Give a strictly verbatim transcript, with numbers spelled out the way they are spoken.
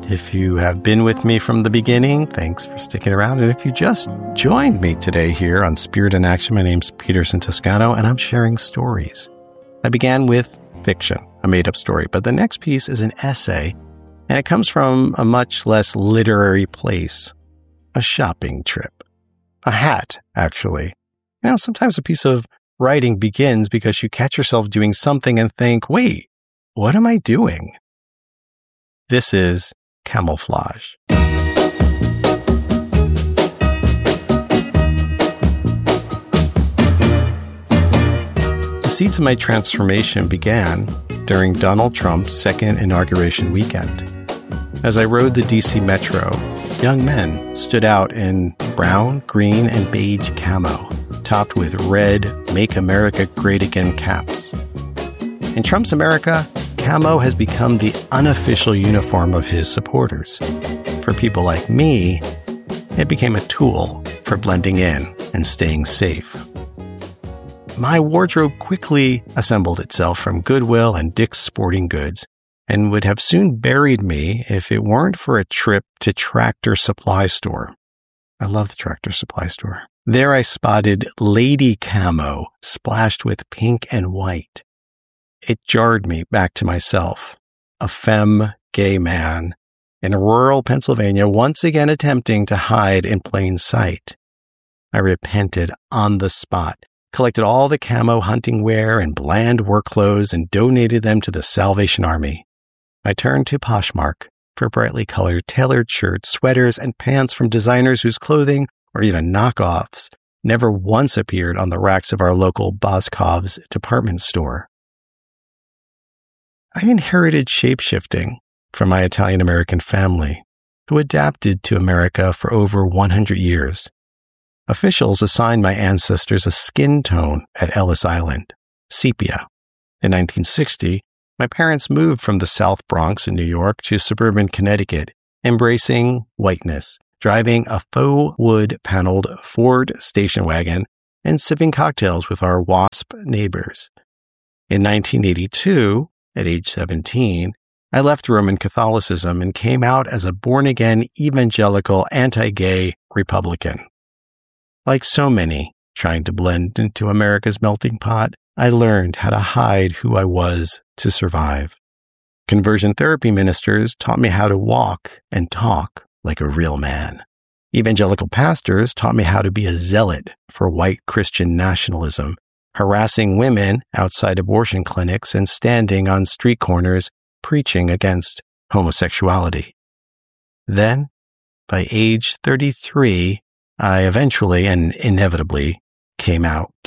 If you have been with me from the beginning, thanks for sticking around. And if you just joined me today here on Spirit in Action, my name's Peter Santoscano, and I'm sharing stories. I began with fiction, a made-up story, but the next piece is an essay, and it comes from a much less literary place, a shopping trip. A hat, actually. You know, sometimes a piece of writing begins because you catch yourself doing something and think, wait, what am I doing? This is camouflage. The seeds of my transformation began during Donald Trump's second inauguration weekend. As I rode the D C Metro, young men stood out in brown, green, and beige camo, topped with red Make America Great Again caps. In Trump's America, camo has become the unofficial uniform of his supporters. For people like me, it became a tool for blending in and staying safe. My wardrobe quickly assembled itself from Goodwill and Dick's Sporting Goods, and would have soon buried me if it weren't for a trip to Tractor Supply Store. I love the Tractor Supply Store. There I spotted lady camo splashed with pink and white. It jarred me back to myself, a femme gay man in rural Pennsylvania, once again attempting to hide in plain sight. I repented on the spot, collected all the camo hunting wear and bland work clothes and donated them to the Salvation Army. I turned to Poshmark for brightly colored tailored shirts, sweaters, and pants from designers whose clothing, or even knockoffs, never once appeared on the racks of our local Boscov's department store. I inherited shapeshifting from my Italian-American family, who adapted to America for over one hundred years. Officials assigned my ancestors a skin tone at Ellis Island, sepia. In nineteen sixty, my parents moved from the South Bronx in New York to suburban Connecticut, embracing whiteness, driving a faux wood-paneled Ford station wagon and sipping cocktails with our WASP neighbors. In nineteen eighty-two, at age seventeen, I left Roman Catholicism and came out as a born-again evangelical anti-gay Republican. Like so many trying to blend into America's melting pot, I learned how to hide who I was to survive. Conversion therapy ministers taught me how to walk and talk like a real man. Evangelical pastors taught me how to be a zealot for white Christian nationalism, harassing women outside abortion clinics and standing on street corners preaching against homosexuality. Then, by age thirty-three, I eventually and inevitably came out